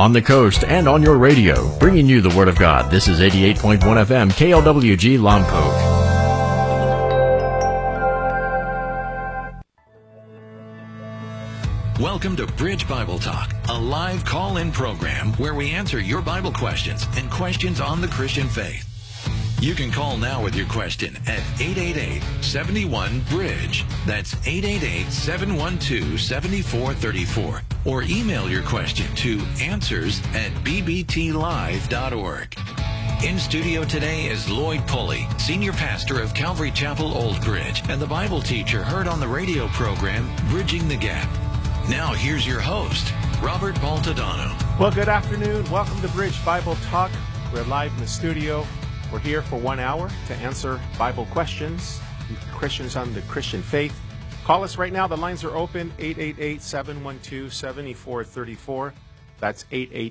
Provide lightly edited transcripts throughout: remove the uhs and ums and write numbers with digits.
on the coast, and on your radio. Bringing you the Word of God. This is 88.1 FM, KLWG Lompoc. Welcome to Bridge Bible Talk, a live call-in program where we answer your Bible questions and questions on the Christian faith. You can call now with your question at 888-71-BRIDGE. That's 888-712-7434. Or email your question to answers@bbtlive.org. In studio today is Lloyd Pulley, Senior Pastor of Calvary Chapel, Old Bridge, and the Bible teacher heard on the radio program, Bridging the Gap. Now here's your host, Robert Baltadano. Well, good afternoon. Welcome to Bridge Bible Talk. We're live in the studio. We're here for 1 hour to answer Bible questions, questions on the Christian faith. Call us right now. The lines are open, 888-712-7434. That's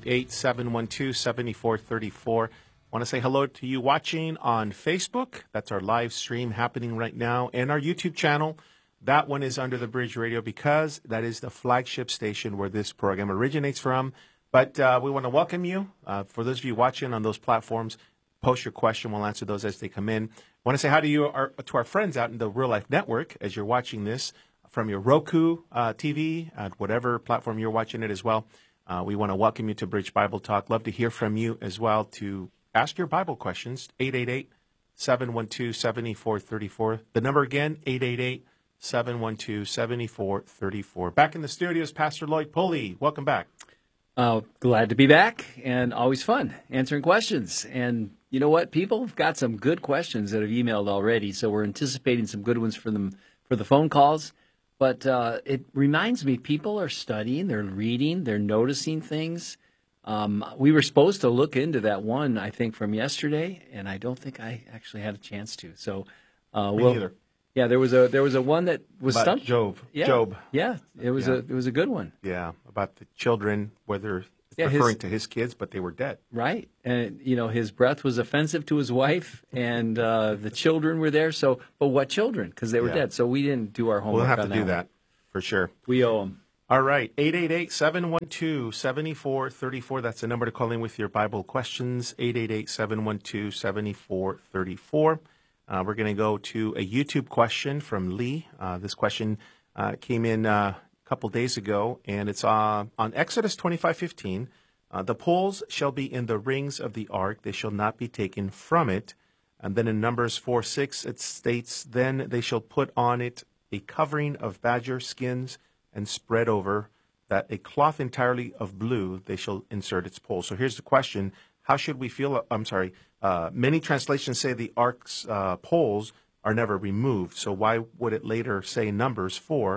888-712-7434. I want to say hello to you watching on Facebook. That's our live stream happening right now. And our YouTube channel. That one is under the Bridge Radio because that is the flagship station where this program originates from. But we want to welcome you. For those of you watching on those platforms, post your question. We'll answer those as they come in. I want to say hi to you, to our friends out in the Real Life Network as you're watching this from your Roku TV, whatever platform you're watching it as well. We want to welcome you to Bridge Bible Talk. Love to hear from you as well to ask your Bible questions. 888-712-7434. The number again, 888-712-7434. Back in the studios, Pastor Lloyd Pulley. Welcome back. Glad to be back, and always fun answering questions. And you know what? People have got some good questions that have emailed already, so we're anticipating some good ones for them for the phone calls. But it reminds me, people are studying, they're reading, they're noticing things. We were supposed to look into that one, I think, from yesterday, and I don't think I actually had a chance to. So, Me neither. Yeah, there was a one that was About stumped. Job. Yeah. Job. Yeah, it was a good one. Yeah, about the children, whether it's referring to his kids, but they were dead. Right, and his breath was offensive to his wife, and the children were there. So, but what children? Because they were dead. So we didn't do our homework. We'll have on to do that for sure. We owe them. All right, 888-712-7434. That's the number to call in with your Bible questions. 888-712-7434. We're going to go to a YouTube question from Lee. This question came in a couple days ago, and it's on Exodus 25:15. The poles shall be in the rings of the ark; they shall not be taken from it. And then in Numbers 4:6, it states, "Then they shall put on it a covering of badger skins and spread over that a cloth entirely of blue. They shall insert its poles." So here's the question: how should we feel? Many translations say the ark's poles are never removed. So why would it later say in Numbers 4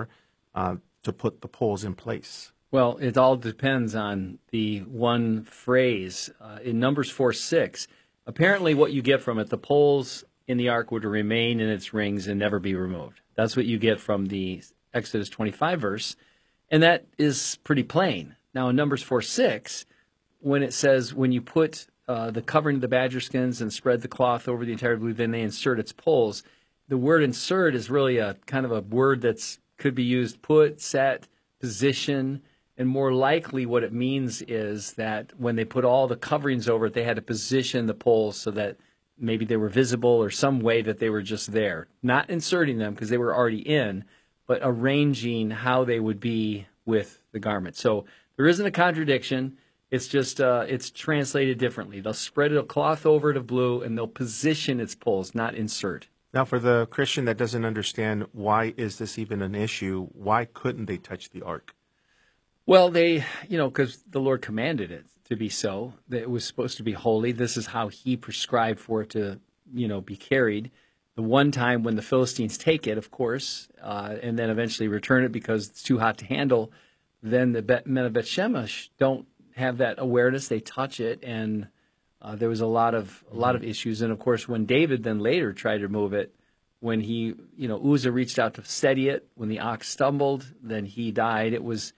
to put the poles in place? Well, it all depends on the one phrase. In Numbers 4:6, apparently what you get from it, the poles in the ark were to remain in its rings and never be removed. That's what you get from the Exodus 25 verse, and that is pretty plain. Now in Numbers 4:6, when it says when you put the covering of the badger skins and spread the cloth over the entire blue, then they insert its poles. The word insert is really a kind of a word that's could be used put, set, position, and more likely what it means is that when they put all the coverings over it, they had to position the poles so that maybe they were visible or some way that they were just there. Not inserting them because they were already in, but arranging how they would be with the garment. So there isn't a contradiction. It's just it's translated differently. They'll spread a cloth over it of blue, and they'll position its poles, not insert. Now, for the Christian that doesn't understand, why is this even an issue? Why couldn't they touch the ark? Well, because the Lord commanded it to be so. That it was supposed to be holy. This is how He prescribed for it to, be carried. The one time when the Philistines take it, of course, and then eventually return it because it's too hot to handle, then the men of Beth Shemesh don't have that awareness. They touch it, and there was a lot of issues. And of course, when David then later tried to move it, when he, Uzzah reached out to steady it, when the ox stumbled, then he died. It was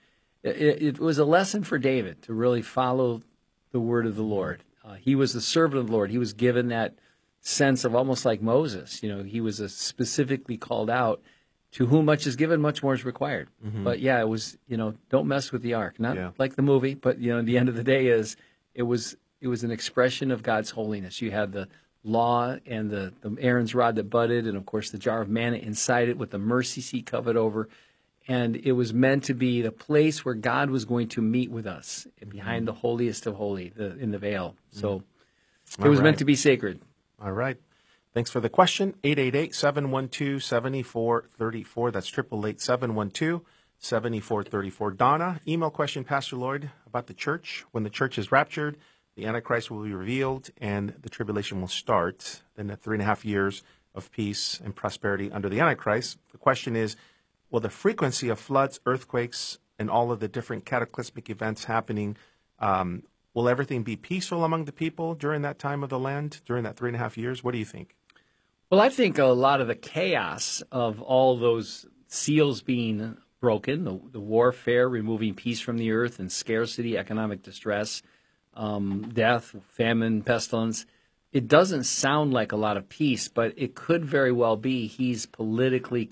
a lesson for David to really follow the word of the Lord. He was the servant of the Lord. He was given that sense of almost like Moses. He was specifically called out, to whom much is given, much more is required. But yeah, it was, don't mess with the ark. Not like the movie, but the end of the day is it was an expression of God's holiness. You had the law and the Aaron's rod that budded, and of course the jar of manna inside it with the mercy seat covered over. And it was meant to be the place where God was going to meet with us behind the holiest of holy, in the veil. So it was meant to be sacred. All right. Thanks for the question. 888-712-7434. That's 888-712-7434. Donna, email question, Pastor Lloyd, about the church. When the church is raptured, the Antichrist will be revealed and the tribulation will start. Then the 3.5 years of peace and prosperity under the Antichrist. The question is, will the frequency of floods, earthquakes, and all of the different cataclysmic events happening, will everything be peaceful among the people during that time of the land, during that 3.5 years? What do you think? Well, I think a lot of the chaos of all those seals being broken, the warfare, removing peace from the earth, and scarcity, economic distress, death, famine, pestilence, it doesn't sound like a lot of peace, but it could very well be he's politically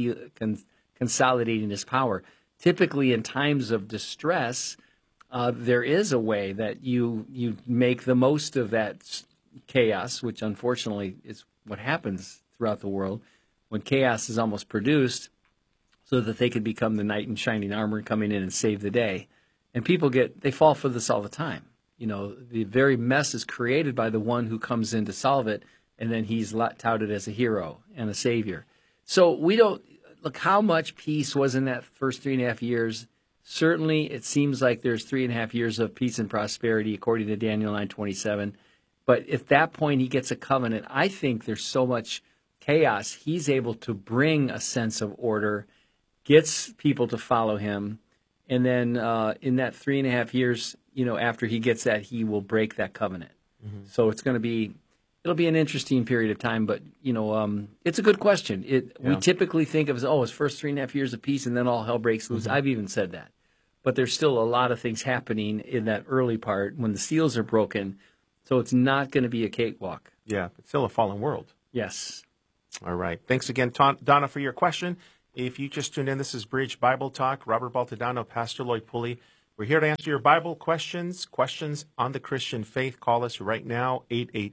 consolidating his power. Typically, in times of distress, there is a way that you make the most of that chaos, which unfortunately is what happens throughout the world when chaos is almost produced, so that they can become the knight in shining armor coming in and save the day. And people they fall for this all the time. The very mess is created by the one who comes in to solve it, and then he's touted as a hero and a savior. So we don't look how much peace was in that first 3.5 years. Certainly, it seems like there's 3.5 years of peace and prosperity, according to Daniel 9:27. But at that point, he gets a covenant. I think there's so much chaos, he's able to bring a sense of order, gets people to follow him, and then in that 3.5 years, after he gets that, he will break that covenant. So it'll be an interesting period of time, but it's a good question. We typically think of as his first 3.5 years of peace, and then all hell breaks loose. I've even said that, but there's still a lot of things happening in that early part when the seals are broken. So it's not going to be a cakewalk. Yeah, it's still a fallen world. Yes. All right. Thanks again, Donna, for your question. If you just tuned in, this is Bridge Bible Talk. Robert Baltodano, Pastor Lloyd Pulley. We're here to answer your Bible questions on the Christian faith. Call us right now,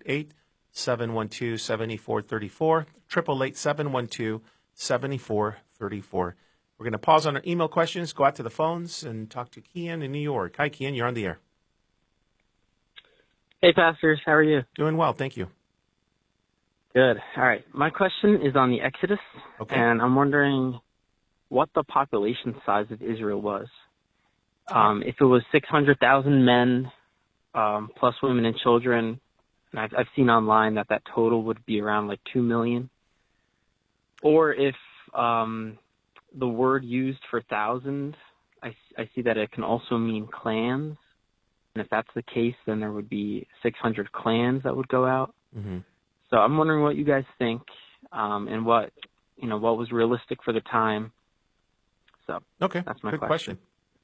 888-712-7434, 888-712-7434. We're going to pause on our email questions, go out to the phones, and talk to Kian in New York. Hi, Kian. You're on the air. Hey, pastors. How are you? Doing well. Thank you. Good. All right. My question is on the Exodus, and I'm wondering what the population size of Israel was. If it was 600,000 men plus women and children, and I've seen online that total would be around like 2 million. Or if the word used for thousand, I see that it can also mean clans. And if that's the case, then there would be 600 clans that would go out. Mm-hmm. So I'm wondering what you guys think, and what was realistic for the time. So that's my question.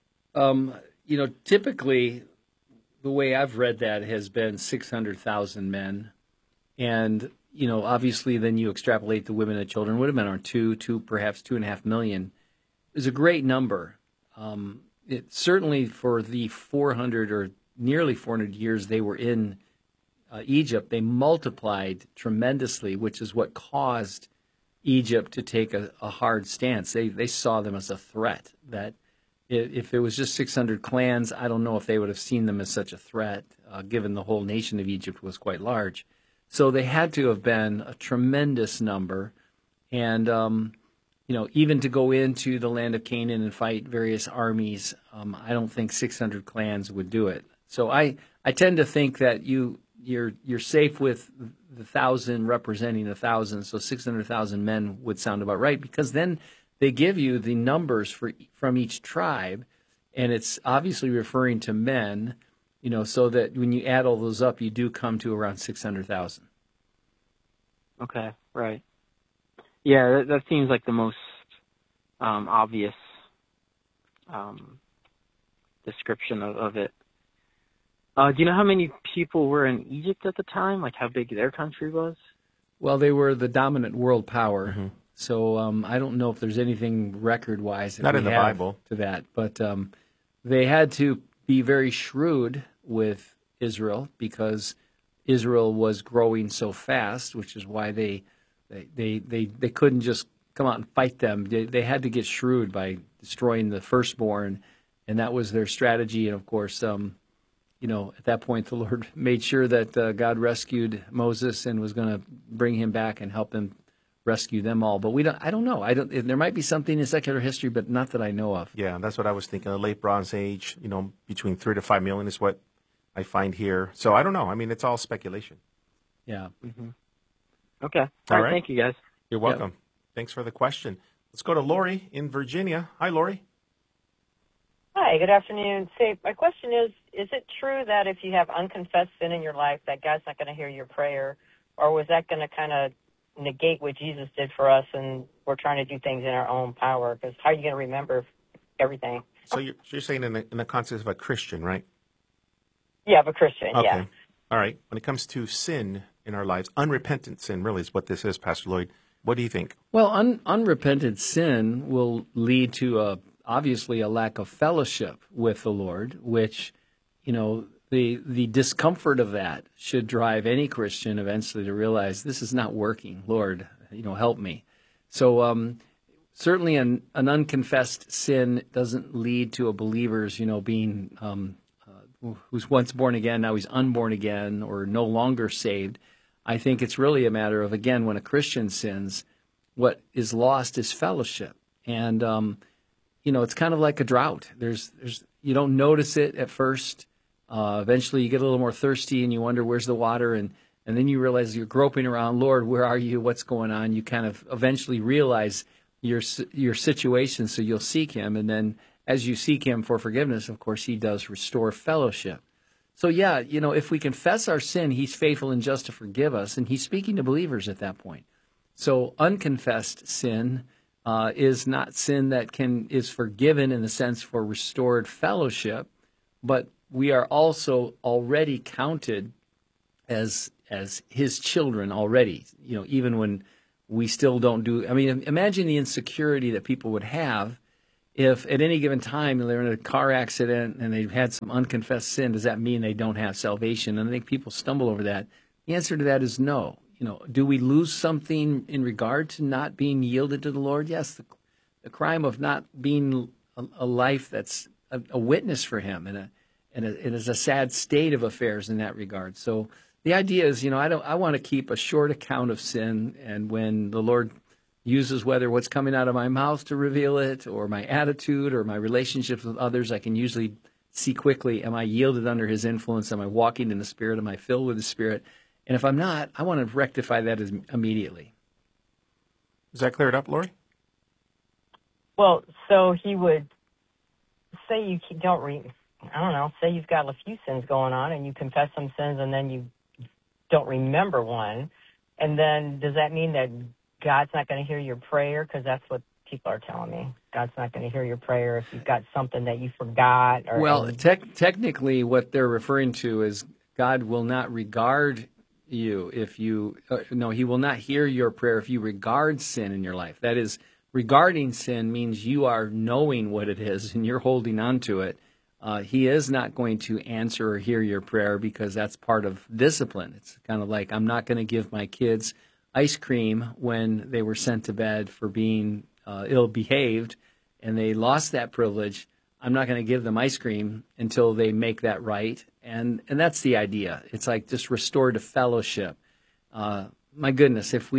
Typically the way I've read that has been 600,000 men, and obviously then you extrapolate the women and children would have been around perhaps 2.5 million. Is a great number. It certainly for the 400 or nearly 400 years they were in Egypt, they multiplied tremendously, which is what caused Egypt to take a hard stance. They saw them as a threat. That if it was just 600 clans, I don't know if they would have seen them as such a threat, given the whole nation of Egypt was quite large. So they had to have been a tremendous number. And, even to go into the land of Canaan and fight various armies, I don't think 600 clans would do it. So I tend to think that you're safe with the 1,000 representing 1,000. So 600,000 men would sound about right, because then they give you the numbers from each tribe, and it's obviously referring to men, so that when you add all those up, you do come to around 600,000. Okay, right. Yeah, that seems like the most obvious description of it. Do you know how many people were in Egypt at the time? Like how big their country was? Well, they were the dominant world power. So I don't know if there's anything record-wise that Not we in the have Bible. to that. But they had to be very shrewd with Israel because Israel was growing so fast, which is why they couldn't just come out and fight them. They had to get shrewd by destroying the firstborn, and that was their strategy. And, of course, at that point, the Lord made sure that God rescued Moses and was going to bring him back and help him rescue them all. But I don't know. There might be something in secular history, but not that I know of. Yeah, that's what I was thinking. The late Bronze Age, between 3 to 5 million is what I find here. So I don't know. I mean, it's all speculation. Yeah. Mm-hmm. Okay. All All right. right. Thank you, guys. You're welcome. Thanks for the question. Let's go to Lori in Virginia. Hi, Lori. Hi, good afternoon. Say, my question is it true that if you have unconfessed sin in your life that God's not going to hear your prayer, or was that going to kind of negate what Jesus did for us and we're trying to do things in our own power? Because how are you going to remember everything? So you're saying in the context of a Christian, right? Yeah, of a Christian, Okay. yeah. All right. When it comes to sin in our lives, unrepentant sin really is what this is, Pastor Lloyd. What do you think? Well, unrepented sin will lead to obviously a lack of fellowship with the Lord, which, the discomfort of that should drive any Christian eventually to realize this is not working. Lord, help me. So certainly an unconfessed sin doesn't lead to a believer's, being who's once born again, now he's unborn again or no longer saved. I think it's really a matter of, again, when a Christian sins, what is lost is fellowship. And, it's kind of like a drought. You don't notice it at first. Eventually you get a little more thirsty and you wonder, where's the water? And then you realize you're groping around, Lord, where are you? What's going on? You kind of eventually realize your situation, so you'll seek him. And then as you seek him for forgiveness, of course, he does restore fellowship. So, yeah, if we confess our sin, he's faithful and just to forgive us, and he's speaking to believers at that point. So unconfessed sin is not sin that is forgiven in the sense for restored fellowship, but we are also already counted as his children already, even when we still don't do. I mean, imagine the insecurity that people would have if at any given time they're in a car accident and they've had some unconfessed sin. Does that mean they don't have salvation? And I think people stumble over that. The answer to that is no. Do we lose something in regard to not being yielded to the Lord? Yes, the crime of not being a life that's a witness for him, and it is a sad state of affairs in that regard. So the idea is, I want to keep a short account of sin, and when the Lord uses whether what's coming out of my mouth to reveal it, or my attitude, or my relationships with others, I can usually see quickly, am I yielded under his influence? Am I walking in the Spirit? Am I filled with the Spirit? And if I'm not, I want to rectify that immediately. Does that clear it up, Lori? Well, so he would say you don't say you've got a few sins going on and you confess some sins and then you don't remember one. And then does that mean that God's not going to hear your prayer? Because that's what people are telling me. God's not going to hear your prayer if you've got something that you forgot. Technically what they're referring to is God will not regard you if you he will not hear your prayer if you regard sin in your life. That is, regarding sin means you are knowing what it is and you're holding on to it. He is not going to answer or hear your prayer because that's part of discipline. It's kind of like, I'm not going to give my kids ice cream when they were sent to bed for being ill-behaved and they lost that privilege. I'm not going to give them ice cream until they make that right. And that's the idea. It's like just restore to fellowship. My goodness, if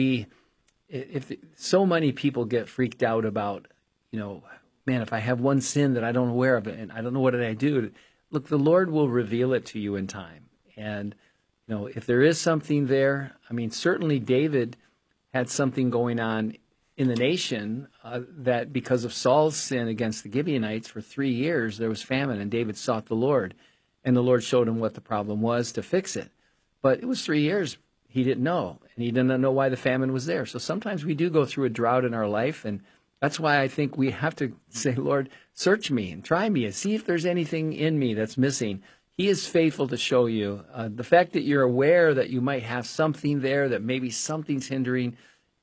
so many people get freaked out about, man, if I have one sin that I don't aware of it and I don't know what did I do. Look, the Lord will reveal it to you in time. And, if there is something there, I mean, certainly David had something going on in the nation that because of Saul's sin against the Gibeonites for 3 years, there was famine, and David sought the Lord. And the Lord showed him what the problem was to fix it. But it was 3 years he didn't know, and he didn't know why the famine was there. So sometimes we do go through a drought in our life, and that's why I think we have to say, Lord, search me and try me and see if there's anything in me that's missing. He is faithful to show you. The fact that you're aware that you might have something there, that maybe something's hindering,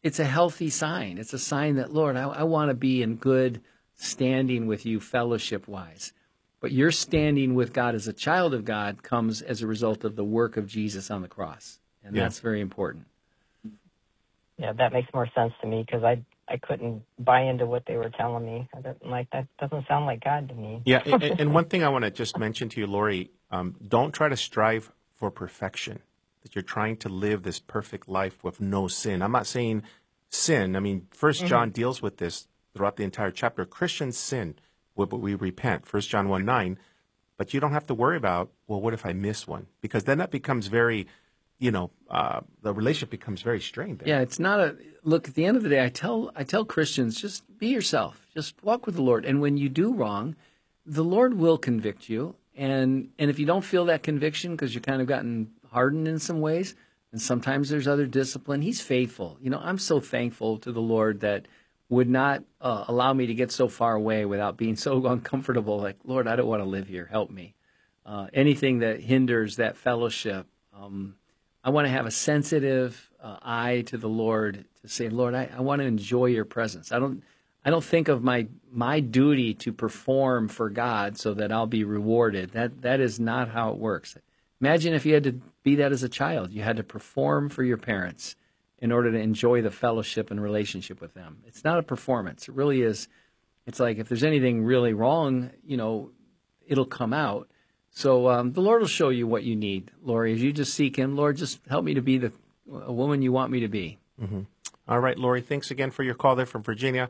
it's a healthy sign. It's a sign that, Lord, I want to be in good standing with you fellowship-wise. But your standing with God as a child of God comes as a result of the work of Jesus on the cross. And that's very important. Yeah, that makes more sense to me because I couldn't buy into what they were telling me. That doesn't sound like God to me. Yeah, and one thing I want to just mention to you, Lori, don't try to strive for perfection, that you're trying to live this perfect life with no sin. I'm not saying sin. I mean, First John deals with this throughout the entire chapter. Christians sin, but we repent, 1 John 1:9. But you don't have to worry about, well, what if I miss one? Because then that becomes very, the relationship becomes very strained there. Yeah, it's not look, at the end of the day, I tell Christians, just be yourself. Just walk with the Lord. And when you do wrong, the Lord will convict you. And if you don't feel that conviction because you're kind of gotten hardened in some ways, and sometimes there's other discipline, He's faithful. I'm so thankful to the Lord that would not allow me to get so far away without being so uncomfortable. Like, Lord, I don't want to live here. Help me. Anything that hinders that fellowship, I want to have a sensitive eye to the Lord to say, Lord, I want to enjoy your presence. I don't think of my duty to perform for God so that I'll be rewarded. That is not how it works. Imagine if you had to be that as a child. You had to perform for your parents in order to enjoy the fellowship and relationship with them. It's not a performance. It really is. It's like if there's anything really wrong, it'll come out. So the Lord will show you what you need, Lori, as you just seek Him. Lord, just help me to be a woman you want me to be. Mm-hmm. All right, Lori, thanks again for your call there from Virginia.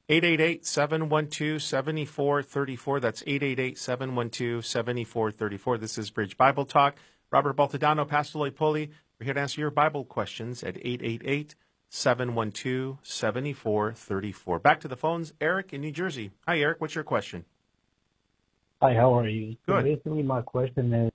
888-712-7434. That's 888-712-7434. This is Bridge Bible Talk. Robert Baltadano, Pastor Lloyd Pulley. We're here to answer your Bible questions at 888-712-7434. Back to the phones. Eric in New Jersey. Hi, Eric. What's your question? Hi, how are you? Good. So basically, my question is...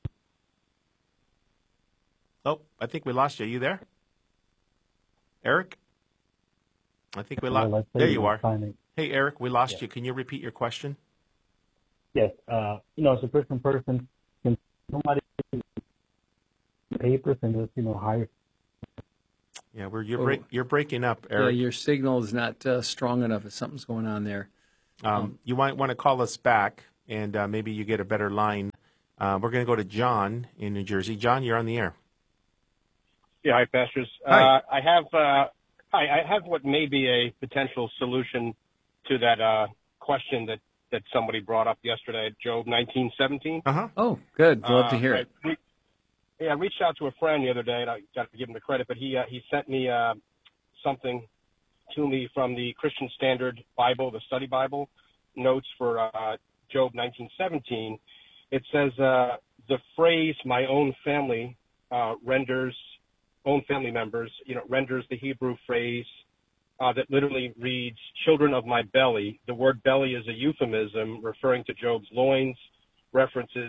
Oh, I think we lost you. Are you there? Eric? I think we lost... There you are. Hey, Eric, we lost you. Can you repeat your question? Yes. As a person, can somebody papers and just, hire... Yeah, you're breaking up, Eric. Yeah, your signal is not strong enough. If something's going on there. You might want to call us back, and maybe you get a better line. We're going to go to John in New Jersey. John, you're on the air. Yeah, hi, pastors. Hi. I have what may be a potential solution to that question that somebody brought up yesterday, Job 19:17. Uh-huh. Oh, good. Love to hear it. I reached out to a friend the other day, and I got to give him the credit, but he sent me something to me from the Christian Standard Bible, the Study Bible, notes for Job 19:17. It says the phrase "my own family" renders own family members, renders the Hebrew phrase that literally reads "children of my belly." The word "belly" is a euphemism referring to Job's loins, references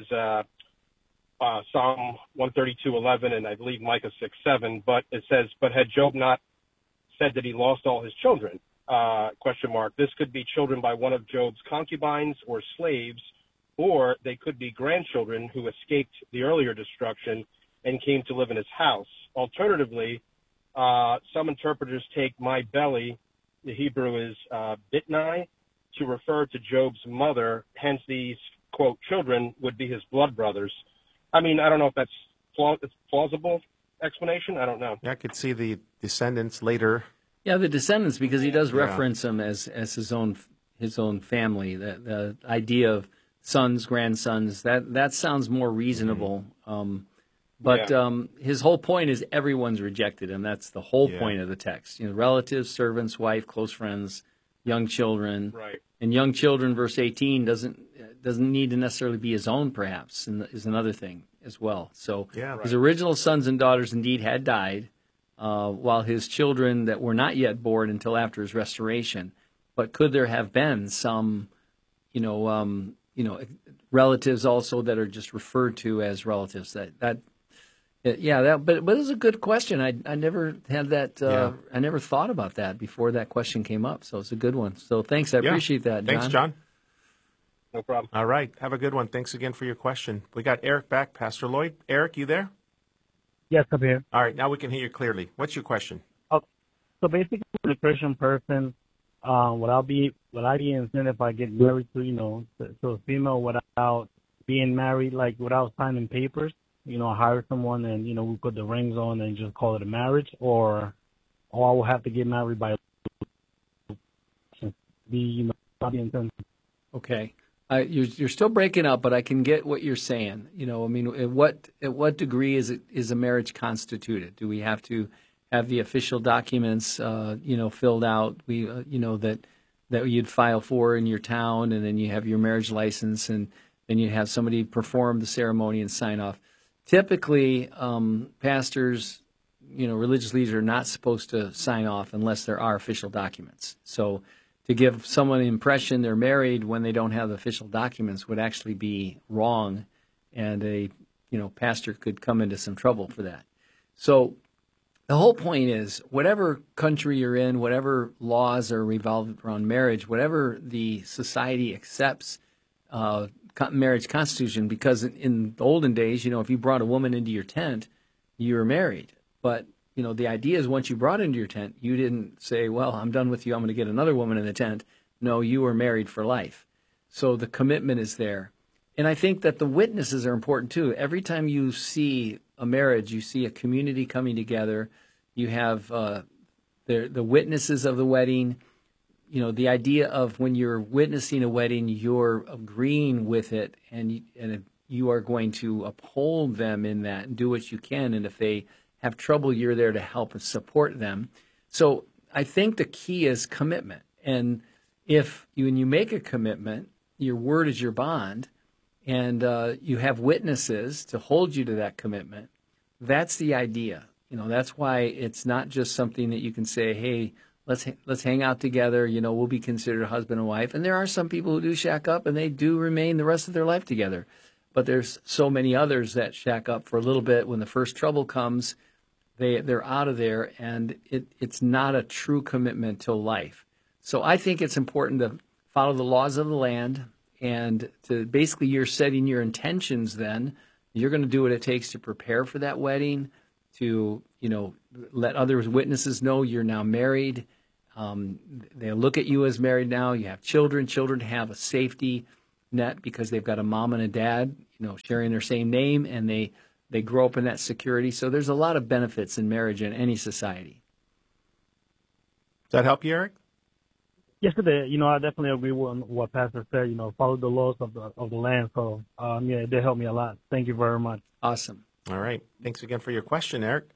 Psalm 132:11 and I believe Micah 6:7. But it says, "But had Job not said that he lost all his children?" ? This could be children by one of Job's concubines or slaves, or they could be grandchildren who escaped the earlier destruction and came to live in his house. Alternatively, some interpreters take "my belly," the Hebrew is bitnai, to refer to Job's mother. Hence, these, quote, children would be his blood brothers. I mean, I don't know if that's plausible explanation. I don't know. Yeah, I could see the descendants later. Yeah, the descendants, because he does reference them as his own family. The idea of sons, grandsons, that sounds more reasonable. But his whole point is everyone's rejected him. That's the whole point of the text. Relatives, servants, wife, close friends, young children. Right. And young children, verse 18, doesn't need to necessarily be his own, perhaps, is another thing as well. So his original sons and daughters indeed had died, while his children that were not yet born until after his restoration. But could there have been some, relatives also that are just referred to as relatives? But it was a good question. I never had that. I never thought about that before that question came up. So it's a good one. So thanks. I appreciate that, John. Thanks, John. No problem. All right. Have a good one. Thanks again for your question. We got Eric back. Pastor Lloyd. Eric, you there? Yes, I'm here. All right. Now we can hear you clearly. What's your question? So basically, as a Christian person, would I be in sin if I get married to a female without being married, like without signing papers? Hire someone and we put the rings on and just call it a marriage, or I will have to get married by not be in sin. Okay. You're still breaking up, but I can get what you're saying. At what degree is a marriage constituted? Do we have to have the official documents, filled out? That you'd file for in your town, and then you have your marriage license, and then you have somebody perform the ceremony and sign off. Typically, pastors, religious leaders are not supposed to sign off unless there are official documents. So to give someone the impression they're married when they don't have the official documents would actually be wrong, and a pastor could come into some trouble for that. So the whole point is, whatever country you're in, whatever laws are revolved around marriage, whatever the society accepts marriage constitution, because in the olden days, if you brought a woman into your tent, you were married. But the idea is, once you brought into your tent, you didn't say, well, I'm done with you, I'm going to get another woman in the tent. No, you were married for life. So the commitment is there. And I think that the witnesses are important too. Every time you see a marriage, you see a community coming together. You have the witnesses of the wedding. The idea of when you're witnessing a wedding, you're agreeing with it, and you are going to uphold them in that and do what you can. And if they have trouble, you're there to help and support them. So I think the key is commitment. And when you make a commitment, your word is your bond, and you have witnesses to hold you to that commitment. That's the idea. That's why it's not just something that you can say, hey, let's hang out together. We'll be considered husband and wife. And there are some people who do shack up, and they do remain the rest of their life together. But there's so many others that shack up for a little bit. When the first trouble comes, they're out of there, and it's not a true commitment to life. So I think it's important to follow the laws of the land, and to basically, you're setting your intentions then. You're going to do what it takes to prepare for that wedding, to let other witnesses know you're now married. They look at you as married now. You have children. Children have a safety net because they've got a mom and a dad, sharing their same name, and they grow up in that security. So there's a lot of benefits in marriage in any society. Does that help you, Eric? Yes, it did. I definitely agree with what Pastor said. Follow the laws of the land. So, it did help me a lot. Thank you very much. Awesome. All right. Thanks again for your question, Eric.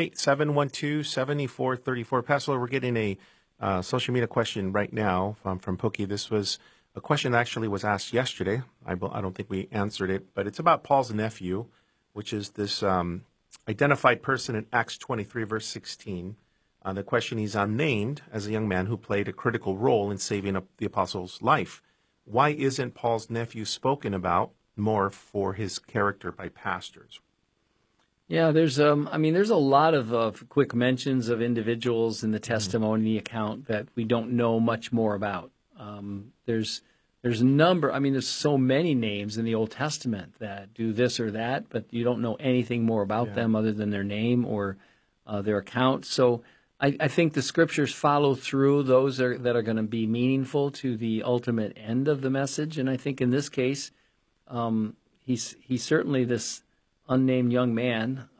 888-712-7434. Pastor, we're getting a social media question right now from Pookie. This was a question that actually was asked yesterday. I don't think we answered it, but it's about Paul's nephew, which is this identified person in Acts 23, verse 16. The question, he's unnamed as a young man who played a critical role in saving up the apostle's life. Why isn't Paul's nephew spoken about more for his character by pastors? Yeah, there's a lot of quick mentions of individuals in the testimony account that we don't know much more about. There's a number. There's so many names in the Old Testament that do this or that, but you don't know anything more about them other than their name or their account. So I think the scriptures follow through those that are going to be meaningful to the ultimate end of the message. And I think in this case, he's certainly this unnamed young man.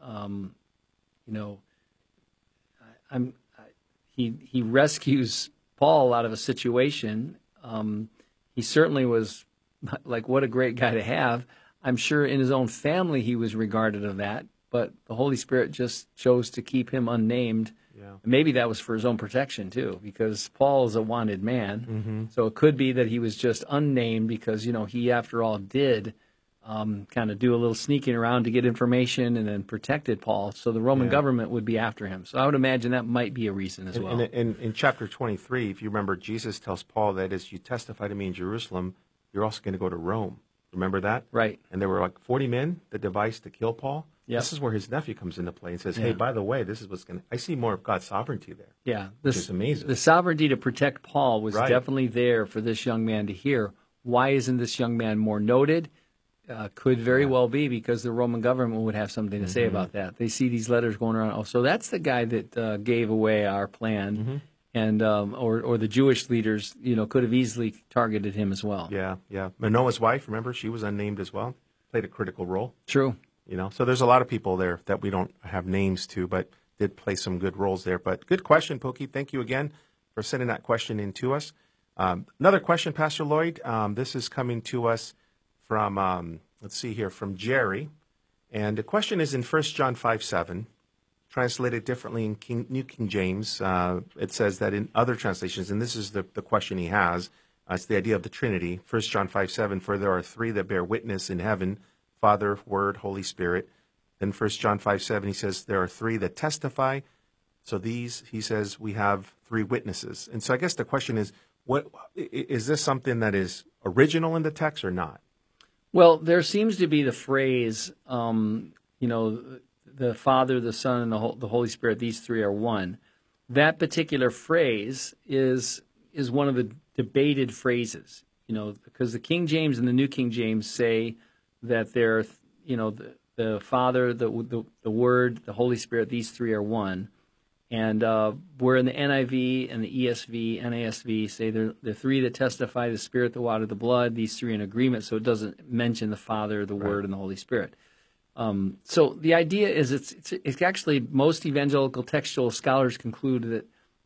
He rescues Paul out of a situation. He certainly was what a great guy to have. I'm sure in his own family he was regarded of that, but the Holy Spirit just chose to keep him unnamed. Yeah. Maybe that was for his own protection too, because Paul is a wanted man. Mm-hmm. So it could be that he was just unnamed because, he after all did kind of do a little sneaking around to get information and then protected Paul. So the Roman government would be after him. So I would imagine that might be a reason as well. And in chapter 23, if you remember, Jesus tells Paul that as you testify to me in Jerusalem, you're also going to go to Rome. Remember that? Right. And there were 40 men that devised to kill Paul. Yep. This is where his nephew comes into play and says, hey, by the way, this is what's going to... I see more of God's sovereignty there. Yeah. Which is amazing. The sovereignty to protect Paul was definitely there for this young man to hear. Why isn't this young man more noted? Could very well be, because the Roman government would have something to say about that. They see these letters going around. Oh, so that's the guy that gave away our plan, and or the Jewish leaders, could have easily targeted him as well. Yeah. Manoah's wife, remember, she was unnamed as well, played a critical role. True. So there's a lot of people there that we don't have names to, but did play some good roles there. But good question, Pokey. Thank you again for sending that question in to us. Another question, Pastor Lloyd. This is coming to us from, from Jerry. And the question is in 1 John 5:7, translated differently in New King James. It says that in other translations, and this is the question he has, it's the idea of the Trinity. 1 John 5:7, for there are three that bear witness in heaven, Father, Word, Holy Spirit. Then 1 John 5:7, he says there are three that testify. So these, he says, we have three witnesses. And so I guess the question is, what is this something that is original in the text or not? Well, there seems to be the phrase, the Father, the Son, and the Holy Spirit, these three are one. That particular phrase is one of the debated phrases, because the King James and the New King James say that they're, the Father, the Word, the Holy Spirit, these three are one. And where in the NIV and the ESV, NASV say the three that testify, the Spirit, the water, the blood, these three in agreement, so it doesn't mention the Father, the Word, and the Holy Spirit. So the idea is it's actually, most evangelical textual scholars conclude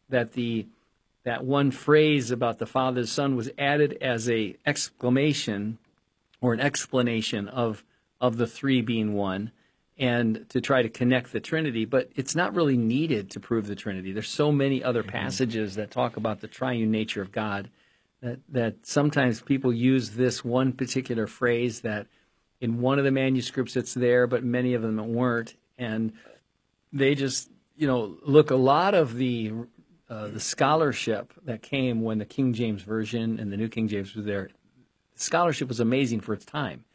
that one phrase about the Father, the Son was added as a exclamation or an explanation of the three being one, and to try to connect the Trinity, but it's not really needed to prove the Trinity. There's so many other passages that talk about the triune nature of God that sometimes people use this one particular phrase that in one of the manuscripts it's there, but many of them it weren't, and they just, look, a lot of the scholarship that came when the King James Version and the New King James was there, the scholarship was amazing for its time.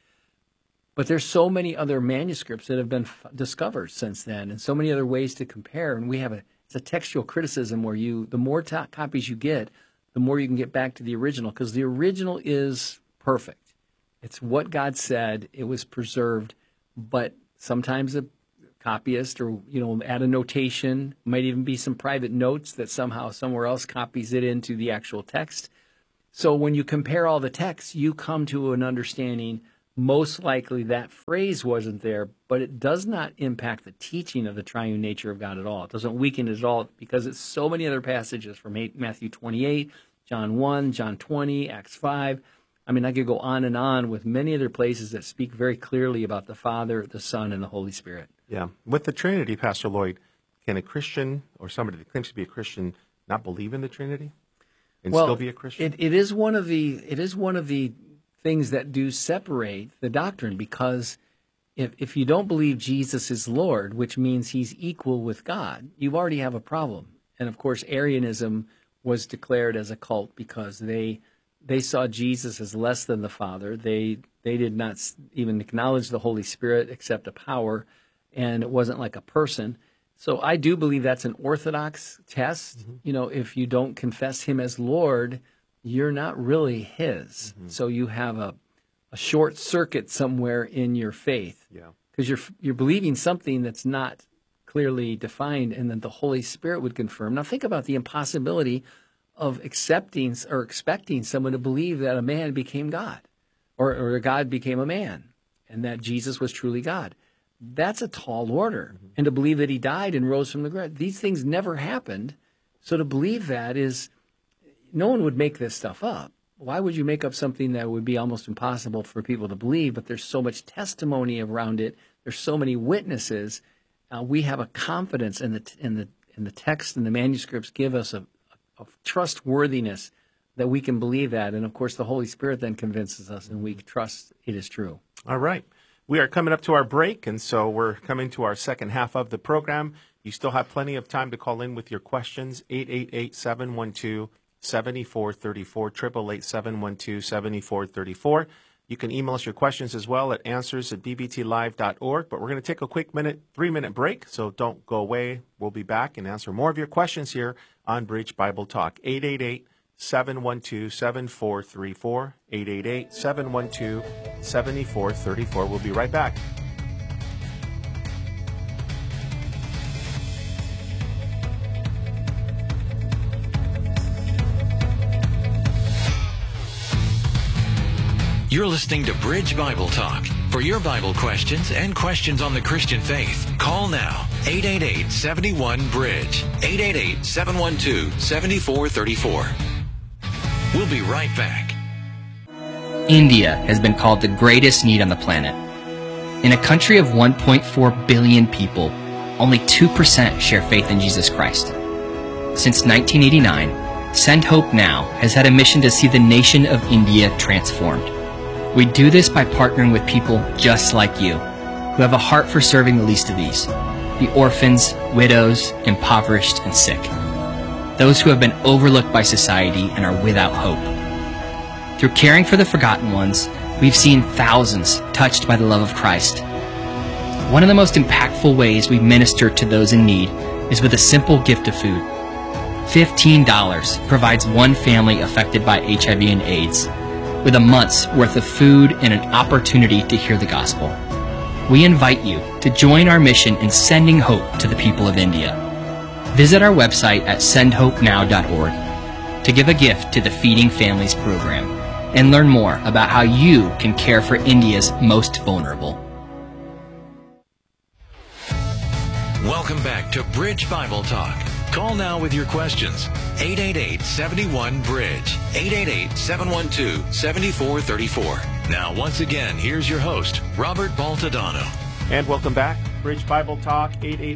But there's so many other manuscripts that have been discovered since then, and so many other ways to compare. And it's a textual criticism where the more copies you get, the more you can get back to the original, because the original is perfect. It's what God said. It was preserved, but sometimes a copyist or add a notation, might even be some private notes that somehow somewhere else copies it into the actual text. So when you compare all the texts, you come to an understanding. Most likely that phrase wasn't there, but it does not impact the teaching of the triune nature of God at all. It doesn't weaken it at all, because it's so many other passages from Matthew 28, John 1, John 20, Acts 5. I mean, I could go on and on with many other places that speak very clearly about the Father, the Son, and the Holy Spirit. Yeah. With the Trinity, Pastor Lloyd, can a Christian or somebody that claims to be a Christian not believe in the Trinity and still be a Christian? It is one of the things that do separate the doctrine, because if you don't believe Jesus is Lord, which means he's equal with God, you already have a problem. And of course, Arianism was declared as a cult because they saw Jesus as less than the Father. They did not even acknowledge the Holy Spirit except a power, and it wasn't like a person. So I do believe that's an orthodox test. If you don't confess him as Lord, you're not really his. So you have a short circuit somewhere in your faith. Yeah. Because you're believing something that's not clearly defined, and then the Holy Spirit would confirm. Now think about the impossibility of accepting or expecting someone to believe that a man became God, or God became a man, and that Jesus was truly God. That's a tall order. And to believe that he died and rose from the grave, these things never happened. So to believe that is, no one would make this stuff up. Why would you make up something that would be almost impossible for people to believe? But there's so much testimony around it. There's so many witnesses. We have a confidence in the text, and the manuscripts give us a trustworthiness that we can believe that. And of course, the Holy Spirit then convinces us, and we trust it is true. All right. We are coming up to our break, and so we're coming to our second half of the program. You still have plenty of time to call in with your questions. 888-712-7434, 888-712-7434. You can email us your questions as well at answers@bbtlive.org. But we're going to take a quick 3-minute break, so don't go away. We'll be back and answer more of your questions here on Bridge Bible Talk. 888-712-7434. 888-712-7434. We'll be right back. You're listening to Bridge Bible Talk. For your Bible questions and questions on the Christian faith, call now. 888-71-BRIDGE. 888-712-7434. We'll be right back. India has been called the greatest need on the planet. In a country of 1.4 billion people, only 2% share faith in Jesus Christ. Since 1989, Send Hope Now has had a mission to see the nation of India transformed. We do this by partnering with people just like you, who have a heart for serving the least of these, the orphans, widows, impoverished, and sick. Those who have been overlooked by society and are without hope. Through caring for the forgotten ones, we've seen thousands touched by the love of Christ. One of the most impactful ways we minister to those in need is with a simple gift of food. $15 provides one family affected by HIV and AIDS with a month's worth of food and an opportunity to hear the gospel. We invite you to join our mission in sending hope to the people of India. Visit our website at sendhopenow.org to give a gift to the Feeding Families program and learn more about how you can care for India's most vulnerable. Welcome back to Bridge Bible Talk. Call now with your questions. 888-71-BRIDGE. 888-712-7434. Now, once again, here's your host, Robert Baltadano. And welcome back. Bridge Bible Talk,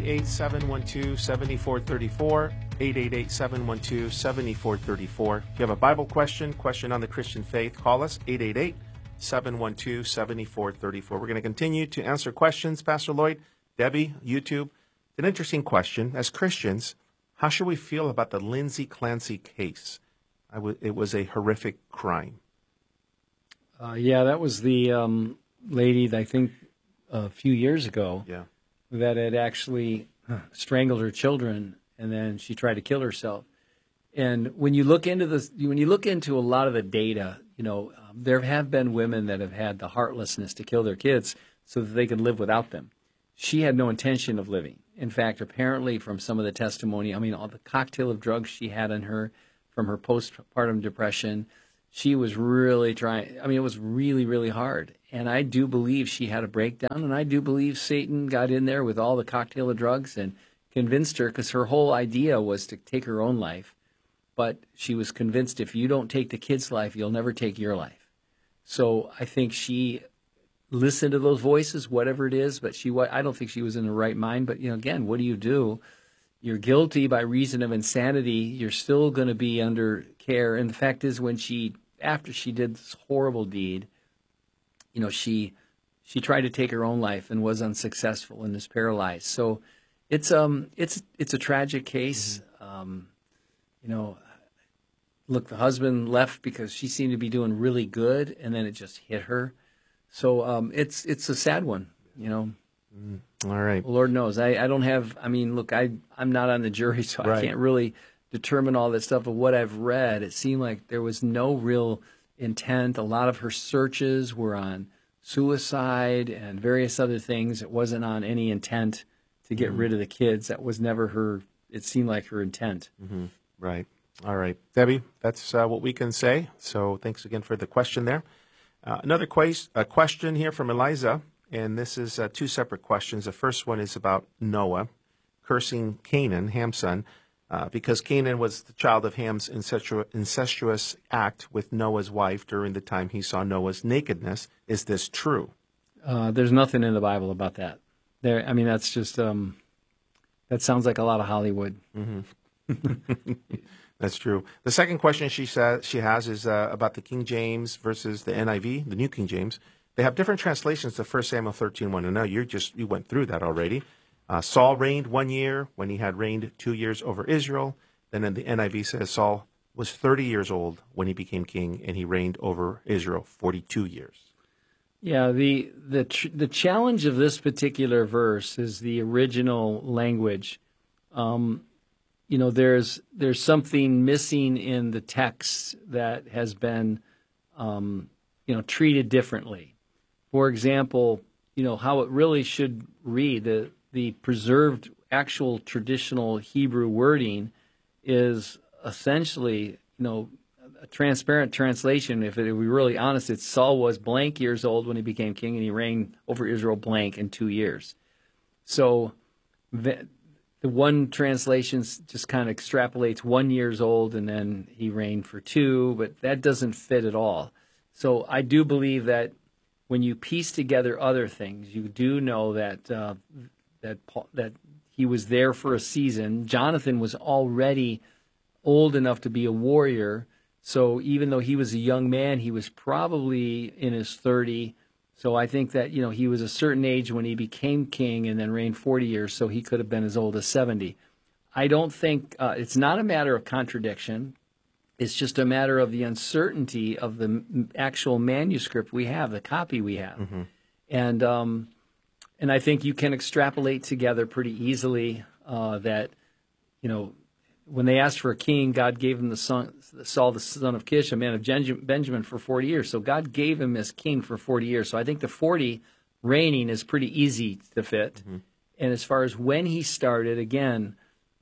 888-712-7434. 888-712-7434. If you have a Bible question on the Christian faith, call us, 888-712-7434. We're going to continue to answer questions. Pastor Lloyd, Debbie, YouTube. An interesting question. As Christians, how should we feel about the Lindsay Clancy case? It was a horrific crime. Yeah, that was the lady that I think a few years ago that had actually strangled her children, and then she tried to kill herself. And when you look into this, when you look into a lot of the data, there have been women that have had the heartlessness to kill their kids so that they could live without them. She had no intention of living. In fact, apparently from some of the testimony, all the cocktail of drugs she had in her from her postpartum depression, she was really trying. It was really, really hard. And I do believe she had a breakdown, and I do believe Satan got in there with all the cocktail of drugs and convinced her, because her whole idea was to take her own life. But she was convinced, if you don't take the kid's life, you'll never take your life. So I think she listened to those voices, whatever it is, but I don't think she was in the right mind. But, again, what do? You're guilty by reason of insanity. You're still going to be under care. And the fact is, after she did this horrible deed, she tried to take her own life and was unsuccessful and is paralyzed. So it's a tragic case. Look, the husband left because she seemed to be doing really good, and then it just hit her. So it's a sad one, All right. Lord knows. I don't have, look, I'm not on the jury, so I can't really determine all that stuff. But what I've read, it seemed like there was no real intent. A lot of her searches were on suicide and various other things. It wasn't on any intent to get rid of the kids. That was never it seemed like her intent. Mm-hmm. Right. All right. Debbie, that's what we can say. So thanks again for the question there. Another question here from Eliza, and this is two separate questions. The first one is about Noah cursing Canaan, Ham's son, because Canaan was the child of Ham's incestuous act with Noah's wife during the time he saw Noah's nakedness. Is this true? There's nothing in the Bible about that. That's just that sounds like a lot of Hollywood. Mm-hmm. That's true. The second question she has is about the King James versus the NIV, the New King James. They have different translations to 1 Samuel 13:1. And now you went through that already. Saul reigned 1 year when he had reigned 2 years over Israel. Then in the NIV says Saul was 30 years old when he became king, and he reigned over Israel 42 years. Yeah, the challenge of this particular verse is the original language. there's something missing in the text that has been, treated differently. For example, how it really should read, the preserved actual traditional Hebrew wording is essentially, a transparent translation. If we're really honest, it's Saul was blank years old when he became king, and he reigned over Israel blank in 2 years. So the one translation just kind of extrapolates 1 year old, and then he reigned for 2, but that doesn't fit at all. So I do believe that when you piece together other things, you do know that that he was there for a season. Jonathan was already old enough to be a warrior, so even though he was a young man, he was probably in his 30. So I think that he was a certain age when he became king and then reigned 40 years, so he could have been as old as 70. I don't think it's not a matter of contradiction. It's just a matter of the uncertainty of the actual manuscript we have, the copy we have. Mm-hmm. And I think you can extrapolate together pretty easily that, when they asked for a king, God gave him Saul, the son of Kish, a man of Benjamin, for 40 years. So God gave him as king for 40 years. So I think the 40 reigning is pretty easy to fit. Mm-hmm. And as far as when he started, again,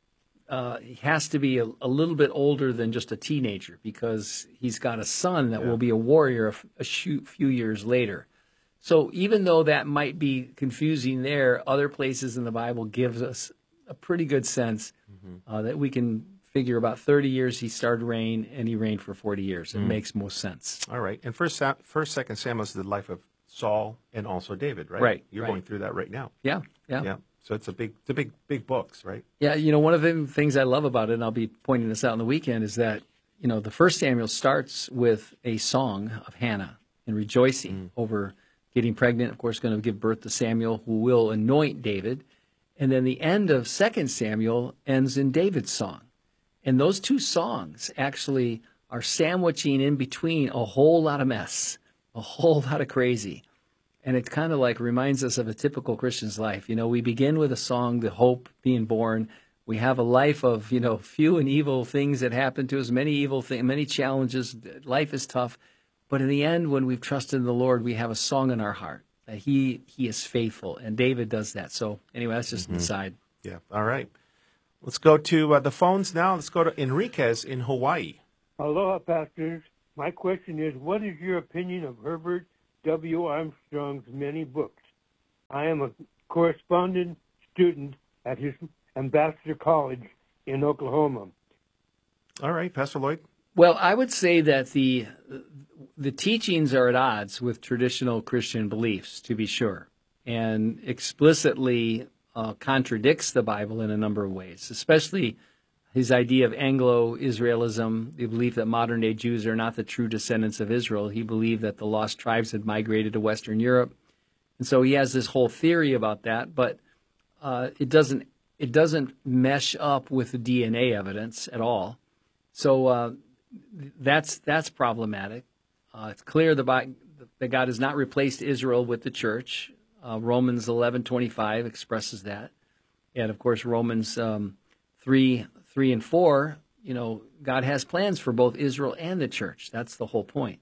he has to be a little bit older than just a teenager, because he's got a son that will be a warrior a few years later. So even though that might be confusing there, other places in the Bible gives us a pretty good sense that we can figure about 30 years he started reign, and he reigned for 40 years. It makes most sense. All right. And First, Second Samuel is the life of Saul and also David, right? Right. You're going through that right now. Yeah. So it's big books, right? Yeah. One of the things I love about it, and I'll be pointing this out on the weekend, is that the First Samuel starts with a song of Hannah and rejoicing over getting pregnant. Of course, going to give birth to Samuel, who will anoint David. And then the end of 2 Samuel ends in David's song. And those two songs actually are sandwiching in between a whole lot of mess, a whole lot of crazy. And it kind of like reminds us of a typical Christian's life. We begin with a song, the hope being born. We have a life of, few and evil things that happen to us, many evil things, many challenges. Life is tough. But in the end, when we've trusted in the Lord, we have a song in our heart. He is faithful, and David does that. So anyway, that's just an aside. Yeah, all right. Let's go to the phones now. Let's go to Enriquez in Hawaii. Aloha, pastors. My question is, what is your opinion of Herbert W. Armstrong's many books? I am a correspondent student at his Ambassador College in Oklahoma. All right, Pastor Lloyd. Well, I would say that the teachings are at odds with traditional Christian beliefs, to be sure, and explicitly contradicts the Bible in a number of ways, especially his idea of Anglo-Israelism, the belief that modern-day Jews are not the true descendants of Israel. He believed that the lost tribes had migrated to Western Europe. And so he has this whole theory about that, but it doesn't mesh up with the DNA evidence at all. So that's problematic. It's clear that God has not replaced Israel with the church. Romans 11:25 expresses that. And, of course, Romans 3 and 4, God has plans for both Israel and the church. That's the whole point.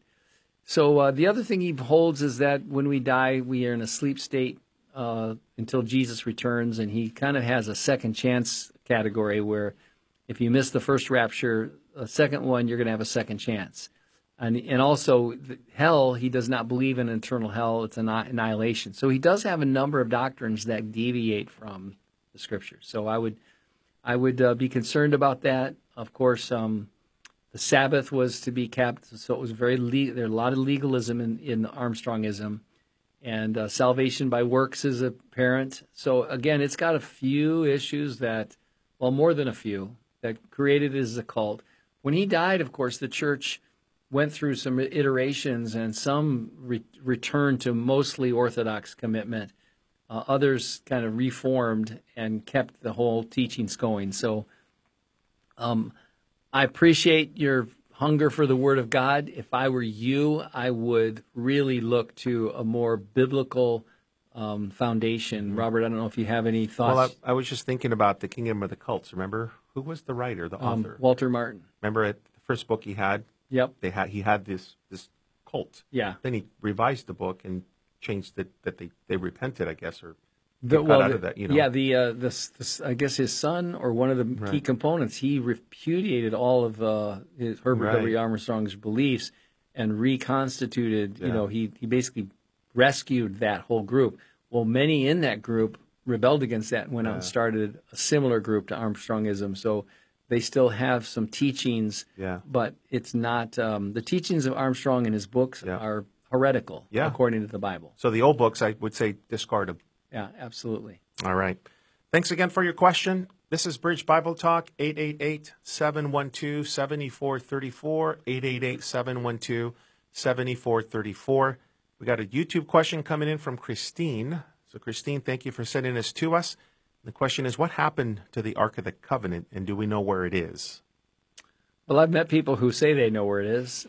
So the other thing he holds is that when we die, we are in a sleep state until Jesus returns, and he kind of has a second chance category where if you miss the first rapture, the second one, you're going to have a second chance. And also, hell, he does not believe in eternal hell. It's annihilation. So he does have a number of doctrines that deviate from the Scriptures. So I would be concerned about that. Of course, the Sabbath was to be kept, so it was there's a lot of legalism in Armstrongism. And salvation by works is apparent. So, again, it's got a few issues more than a few, that created it as a cult. When he died, of course, the church went through some iterations, and some returned to mostly Orthodox commitment. Others kind of reformed and kept the whole teachings going. So I appreciate your hunger for the Word of God. If I were you, I would really look to a more biblical foundation. Robert, I don't know if you have any thoughts. Well, I was just thinking about the Kingdom of the Cults. Remember, who was the writer, the author? Walter Martin. Remember the first book he had? Yep. He had this cult. Yeah. Then he revised the book and changed it that they repented, I guess, or got out of that. Yeah. I guess his son or one of the key components, he repudiated all of Herbert W. Armstrong's beliefs and reconstituted. Yeah. He basically rescued that whole group. Well, many in that group rebelled against that and went out and started a similar group to Armstrongism. So they still have some teachings, but it's not the teachings of Armstrong and his books are heretical according to the Bible. So the old books, I would say, discard them. Yeah, absolutely. All right. Thanks again for your question. This is Bridge Bible Talk, 888-712-7434, 888-712-7434. We got a YouTube question coming in from Christine. So, Christine, thank you for sending this to us. The question is, what happened to the Ark of the Covenant, and do we know where it is? Well, I've met people who say they know where it is.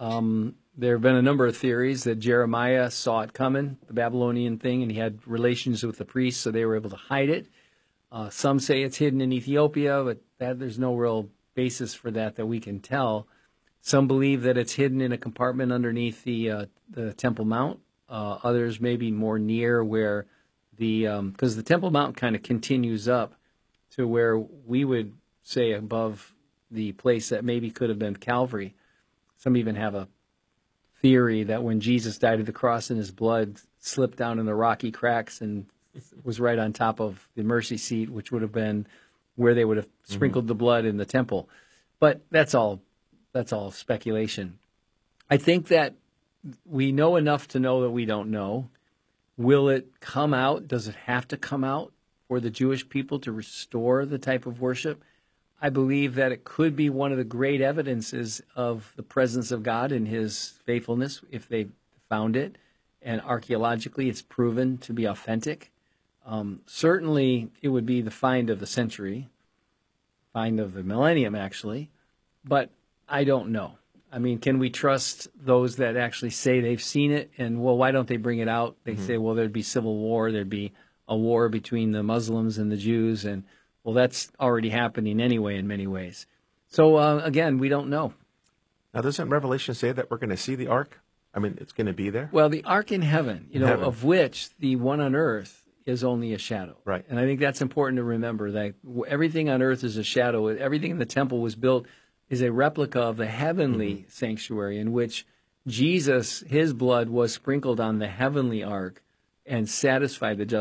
There have been a number of theories that Jeremiah saw it coming, the Babylonian thing, and he had relations with the priests, so they were able to hide it. Some say it's hidden in Ethiopia, but there's no real basis for that we can tell. Some believe that it's hidden in a compartment underneath the Temple Mount. Others maybe more near where because the Temple Mount kind of continues up to where we would say above the place that maybe could have been Calvary. Some even have a theory that when Jesus died at the cross and his blood slipped down in the rocky cracks and was right on top of the mercy seat, which would have been where they would have sprinkled the blood in the temple. But that's all speculation. I think that we know enough to know that we don't know. Will it come out? Does it have to come out for the Jewish people to restore the type of worship? I believe that it could be one of the great evidences of the presence of God and his faithfulness if they found it. And archaeologically, it's proven to be authentic. Certainly, it would be the find of the century, find of the millennium, actually. But I don't know. I mean, can we trust those that actually say they've seen it? And, well, why don't they bring it out? They say, well, there'd be civil war. There'd be a war between the Muslims and the Jews. And, well, that's already happening anyway in many ways. So, again, we don't know. Now, doesn't Revelation say that we're going to see the ark? I mean, it's going to be there? Well, the ark in heaven, of which the one on earth is only a shadow. Right. And I think that's important to remember, that everything on earth is a shadow. Everything in the temple was built is a replica of the heavenly sanctuary in which Jesus, his blood was sprinkled on the heavenly ark and satisfied the